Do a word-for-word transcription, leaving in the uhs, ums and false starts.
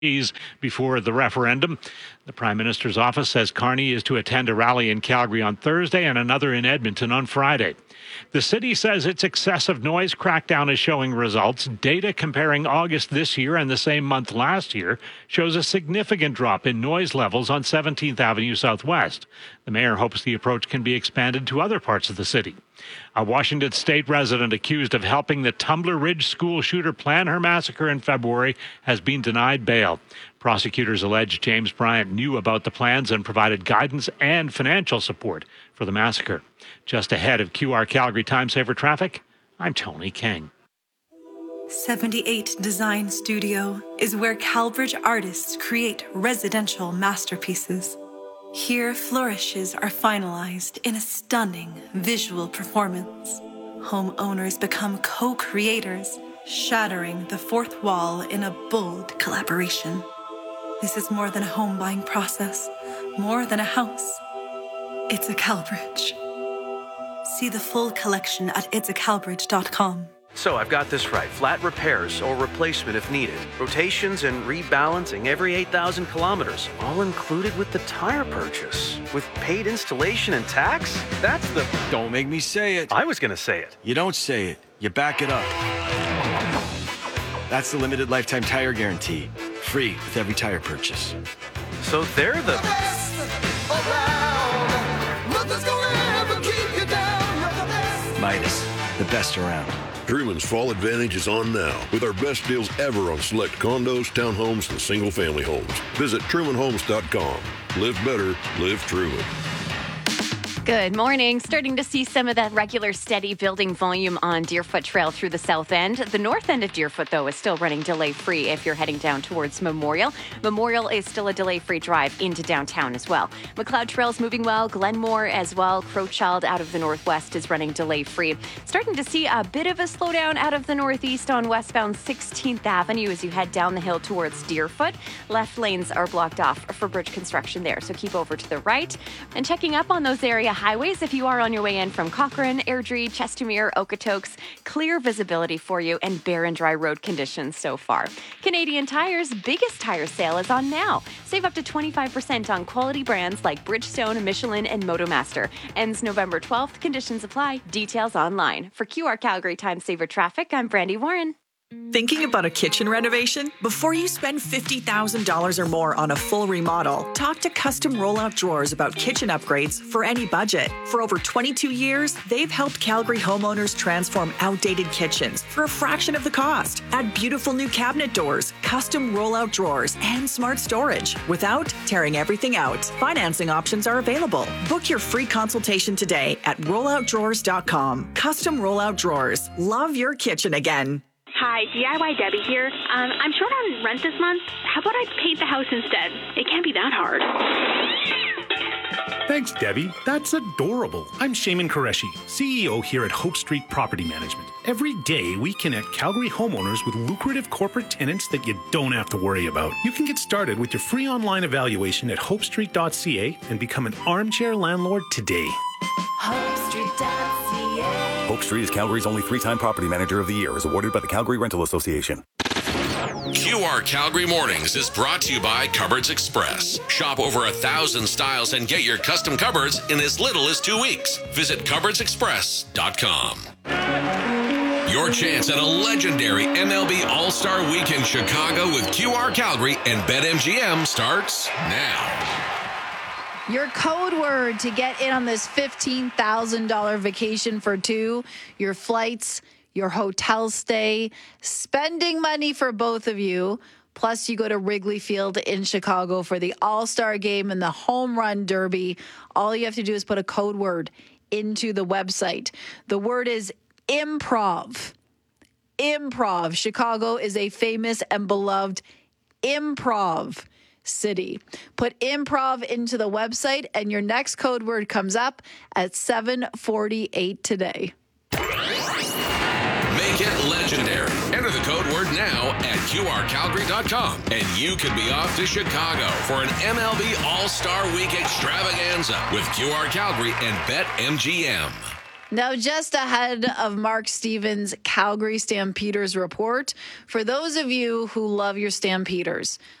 before the referendum. The Prime Minister's office says Carney is to attend a rally in Calgary on Thursday and another in Edmonton on Friday. The city says its excessive noise crackdown is showing results. Data comparing August this year and the same month last year shows a significant drop in noise levels on seventeenth Avenue Southwest. The mayor hopes the approach can be expanded to other parts of the city. A Washington state resident accused of helping the Tumbler Ridge school shooter plan her massacre in February has been denied bail. Prosecutors allege James Bryant knew about the plans and provided guidance and financial support for the massacre. Just ahead of Q R Calgary Time Saver Traffic, I'm Tony King. seventy-eight Design Studio is where CalBridge artists create residential masterpieces. Here, flourishes are finalized in a stunning visual performance. Homeowners become co-creators, shattering the fourth wall in a bold collaboration. This is more than a home buying process, more than a house. It's a CalBridge. See the full collection at its a calbridge dot com. So I've got this right. Flat repairs or replacement if needed. Rotations and rebalancing every eight thousand kilometers. All included with the tire purchase. With paid installation and tax? That's the... Don't make me say it. I was going to say it. You don't say it. You back it up. That's the limited lifetime tire guarantee. Free with every tire purchase. So they're the... Midas, the best around. Truman's Fall Advantage is on now with our best deals ever on select condos, townhomes, and single-family homes. Visit Truman Homes dot com. Live better, live Truman. Good morning. Starting to see some of that regular steady building volume on Deerfoot Trail through the south end. The north end of Deerfoot, though, is still running delay-free if you're heading down towards Memorial. Memorial is still a delay-free drive into downtown as well. McLeod Trail's moving well. Glenmore as well. Crowchild out of the northwest is running delay-free. Starting to see a bit of a slowdown out of the northeast on westbound sixteenth Avenue as you head down the hill towards Deerfoot. Left lanes are blocked off for bridge construction there, so keep over to the right. And checking up on those area highways if you are on your way in from Cochrane, Airdrie, Chestermere, Okotoks. Clear visibility for you and bare and dry road conditions so far. Canadian Tire's biggest tire sale is on now. Save up to twenty-five percent on quality brands like Bridgestone, Michelin, and Motomaster. Ends November twelfth. Conditions apply. Details online. For Q R Calgary Time Saver Traffic, I'm Brandy Warren. Thinking about a kitchen renovation? Before you spend fifty thousand dollars or more on a full remodel, talk to Custom Rollout Drawers about kitchen upgrades for any budget. For over twenty-two years, they've helped Calgary homeowners transform outdated kitchens for a fraction of the cost. Add beautiful new cabinet doors, custom rollout drawers, and smart storage without tearing everything out. Financing options are available. Book your free consultation today at rollout drawers dot com. Custom Rollout Drawers. Love your kitchen again. Hi, D I Y Debbie here. Um, I'm short on rent this month. How about I paint the house instead? It can't be that hard. Thanks, Debbie. That's adorable. I'm Shaman Qureshi, C E O here at Hope Street Property Management. Every day, we connect Calgary homeowners with lucrative corporate tenants that you don't have to worry about. You can get started with your free online evaluation at hope street dot c a and become an armchair landlord today. hope street dot c a Hope Street is Calgary's only three-time Property Manager of the Year, as awarded by the Calgary Rental Association. Q R Calgary Mornings is brought to you by Cupboards Express. Shop over a thousand styles and get your custom cupboards in as little as two weeks. Visit cupboards express dot com. Your chance at a legendary M L B All-Star Week in Chicago with Q R Calgary and BetMGM starts now. Your code word to get in on this fifteen thousand dollars vacation for two, your flights, your hotel stay, spending money for both of you. Plus, you go to Wrigley Field in Chicago for the All-Star Game and the Home Run Derby. All you have to do is put a code word into the website. The word is improv. Improv. Chicago is a famous and beloved improv city. Put improv into the website and your next code word comes up at seven forty-eight today. Make it legendary. Enter the code word now at Q R Calgary dot com and you could be off to Chicago for an M L B All-Star Week extravaganza with Q R Calgary and BetMGM. Now, just ahead of Mark Stevens' Calgary Stampeders report, for those of you who love your Stampeders,